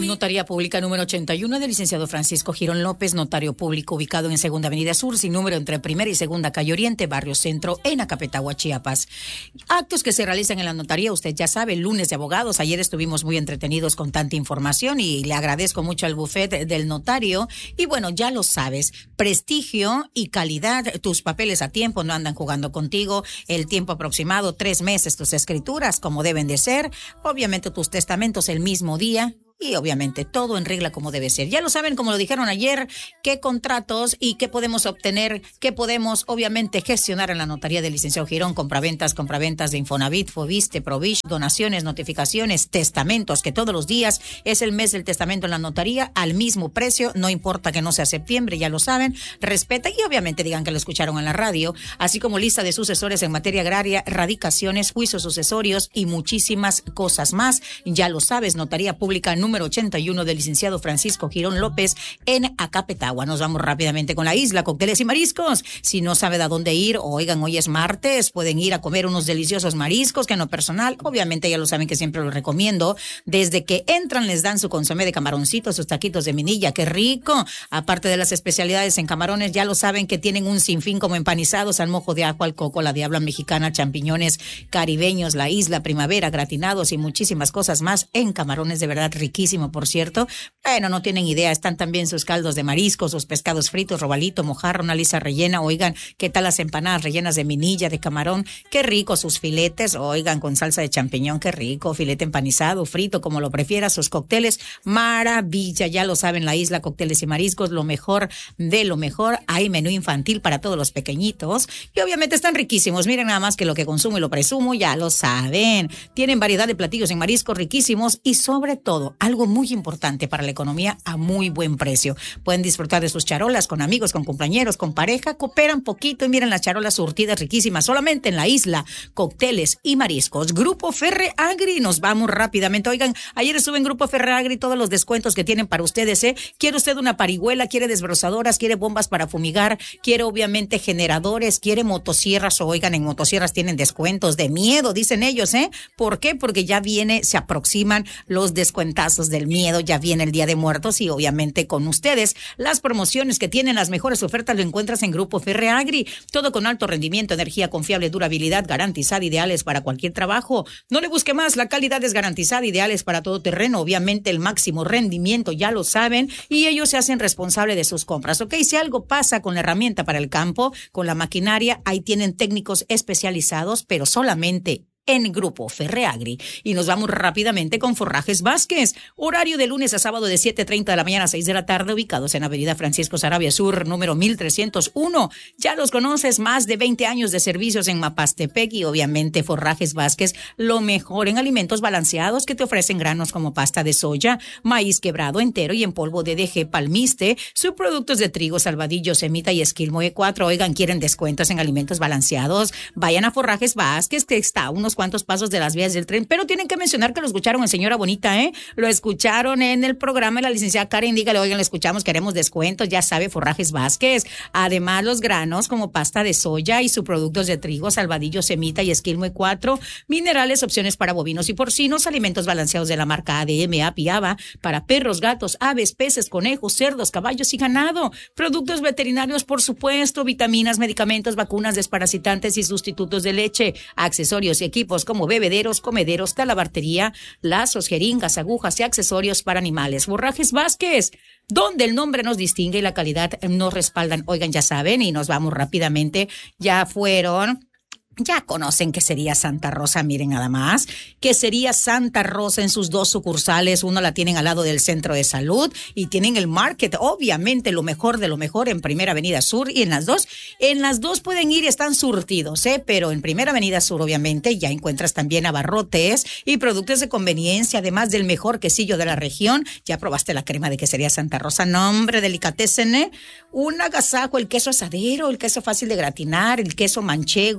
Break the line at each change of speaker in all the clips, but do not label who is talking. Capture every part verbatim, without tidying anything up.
Notaría Pública número ochenta y uno del licenciado Francisco Girón López, notario público ubicado en Segunda Avenida Sur, sin número entre Primera y Segunda Calle Oriente, Barrio Centro, en Acapetagua, Chiapas. Actos que se realizan en la notaría, usted ya sabe, el lunes de abogados. Ayer estuvimos muy entretenidos con tanta información y le agradezco mucho al bufete del notario. Y bueno, ya lo sabes, prestigio y calidad, tus papeles a tiempo, no andan jugando contigo, el tiempo aproximado, tres meses, tus escrituras como deben de ser, obviamente tus testamentos el mismo día. Y obviamente todo en regla como debe ser. Ya lo saben, como lo dijeron ayer, qué contratos y qué podemos obtener, qué podemos obviamente gestionar en la notaría del licenciado Girón, compraventas, compraventas de Infonavit, Foviste, Provish, donaciones, notificaciones, testamentos, que todos los días es el mes del testamento en la notaría, al mismo precio, no importa que no sea septiembre, ya lo saben, respeta y obviamente digan que lo escucharon en la radio, así como lista de sucesores en materia agraria, radicaciones, juicios sucesorios y muchísimas cosas más. Ya lo sabes, notaría pública número ochenta y uno del licenciado Francisco Girón López en Acapetagua. Nos vamos rápidamente con la isla, cócteles y mariscos. Si no sabe de dónde ir, oigan, hoy es martes, pueden ir a comer unos deliciosos mariscos, que en lo personal, obviamente ya lo saben que siempre los recomiendo. Desde que entran les dan su consomé de camaroncitos, sus taquitos de minilla, qué rico. Aparte de las especialidades en camarones, ya lo saben que tienen un sinfín como empanizados, al mojo de ajo, al coco, la diabla mexicana, champiñones caribeños, la isla, primavera, gratinados y muchísimas cosas más en camarones, de verdad riquísimos. Por cierto, bueno, no tienen idea, están también sus caldos de mariscos, sus pescados fritos, robalito, mojarra, una lisa rellena, oigan, qué tal las empanadas rellenas de minilla, de camarón, qué rico sus filetes, oigan, con salsa de champiñón, qué rico, filete empanizado, frito, como lo prefiera, sus cócteles, maravilla, ya lo saben, la isla, cócteles y mariscos, lo mejor de lo mejor, hay menú infantil para todos los pequeñitos, y obviamente están riquísimos, miren nada más que lo que consumo y lo presumo, ya lo saben, tienen variedad de platillos en mariscos riquísimos y sobre todo, algo muy importante para la economía a muy buen precio. Pueden disfrutar de sus charolas con amigos, con compañeros, con pareja, cooperan poquito y miren las charolas surtidas riquísimas solamente en la isla, cócteles y mariscos. Grupo Ferre Agri, nos vamos rápidamente. Oigan, ayer estuve en Grupo Ferre Agri, todos los descuentos que tienen para ustedes, ¿eh? ¿Quiere usted una parihuela? ¿Quiere desbrozadoras? ¿Quiere bombas para fumigar? ¿Quiere obviamente generadores? ¿Quiere motosierras? Oigan, en motosierras tienen descuentos de miedo, dicen ellos, ¿eh? ¿Por qué? Porque ya viene, se aproximan los descuentazos del miedo, ya viene el Día de Muertos y obviamente con ustedes las promociones que tienen, las mejores ofertas lo encuentras en Grupo Ferre Agri, todo con alto rendimiento, energía confiable, durabilidad garantizada, ideales para cualquier trabajo. No le busque más, la calidad es garantizada, ideales para todo terreno, obviamente el máximo rendimiento, ya lo saben, y ellos se hacen responsables de sus compras, ¿ok? Si algo pasa con la herramienta para el campo, con la maquinaria, ahí tienen técnicos especializados, pero solamente en Grupo Ferre Agri. Y nos vamos rápidamente con Forrajes Vázquez. Horario de lunes a sábado de siete treinta de la mañana a seis de la tarde, ubicados en Avenida Francisco Sarabia Sur, número mil trescientos uno. Ya los conoces, más de veinte años de servicios en Mapastepec y obviamente Forrajes Vázquez, lo mejor en alimentos balanceados que te ofrecen granos como pasta de soya, maíz quebrado entero y en polvo de D G Palmiste, subproductos de trigo, salvadillo, semita y esquilmo E cuatro. Oigan, ¿quieren descuentos en alimentos balanceados? Vayan a Forrajes Vázquez, que está a unos cuantos pasos de las vías del tren, pero tienen que mencionar que lo escucharon en Señora Bonita, ¿eh? Lo escucharon en el programa de la licenciada Karen, dígale, oigan, lo escuchamos, queremos descuentos, ya sabe, Forrajes Vázquez. Además, los granos como pasta de soya y subproductos de trigo, salvadillo, semita y esquilmo E cuatro, minerales, opciones para bovinos y porcinos, alimentos balanceados de la marca A D M, Apiaba, para perros, gatos, aves, peces, conejos, cerdos, caballos y ganado, productos veterinarios, por supuesto, vitaminas, medicamentos, vacunas, desparasitantes y sustitutos de leche, accesorios y equipos como bebederos, comederos, talabartería, lazos, jeringas, agujas y accesorios para animales. Forrajes Vázquez, donde el nombre nos distingue y la calidad nos respaldan. Oigan, ya saben, y nos vamos rápidamente, ya fueron... Ya conocen que sería Santa Rosa, miren nada más, que sería Santa Rosa en sus dos sucursales, uno la tienen al lado del Centro de Salud y tienen el Market, obviamente lo mejor de lo mejor en Primera Avenida Sur y en las dos, en las dos pueden ir y están surtidos, ¿eh? Pero en Primera Avenida Sur obviamente ya encuentras también abarrotes y productos de conveniencia, además del mejor quesillo de la región. Ya probaste la crema de quesería Santa Rosa, nombre, delicatessen, ¿eh? Un agasajo, el queso asadero, el queso fácil de gratinar, el queso manchego,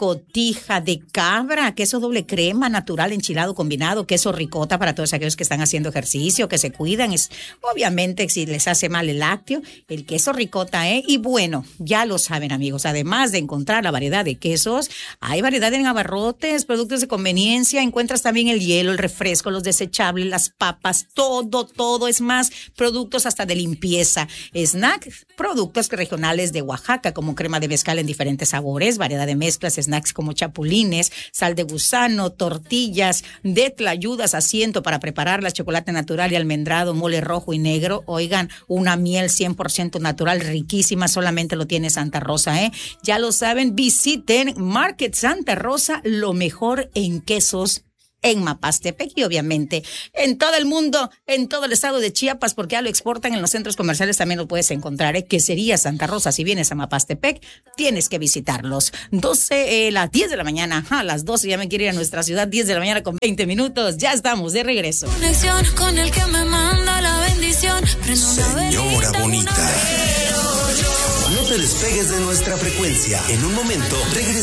cotija de cabra, queso doble crema, natural, enchilado, combinado, queso ricota para todos aquellos que están haciendo ejercicio, que se cuidan. Es obviamente si les hace mal el lácteo, el queso ricota, ¿eh? Y bueno, ya lo saben, amigos, además de encontrar la variedad de quesos, hay variedad en abarrotes, productos de conveniencia, encuentras también el hielo, el refresco, los desechables, las papas, todo, todo, es más, productos hasta de limpieza, snacks, productos regionales de Oaxaca, como crema de mezcal en diferentes sabores, variedad de mezclas, snacks como chapulines, sal de gusano, tortillas, de tlayudas, asiento para prepararlas, chocolate natural y almendrado, mole rojo y negro. Oigan, una miel cien por ciento natural, riquísima, solamente lo tiene Santa Rosa, ¿eh? Ya lo saben, visiten Market Santa Rosa, lo mejor en quesos en Mapastepec y obviamente en todo el mundo, en todo el estado de Chiapas, porque ya lo exportan en los centros comerciales, también lo puedes encontrar, ¿eh? Que sería Santa Rosa. Si vienes a Mapastepec, tienes que visitarlos. doce, eh, las diez de la mañana, a las doce ya me quiero ir a nuestra ciudad, diez de la mañana con veinte minutos, ya estamos de regreso.
Conexión con el que me manda la bendición.
Señora bonita, no te despegues de nuestra frecuencia. En un momento regresamos.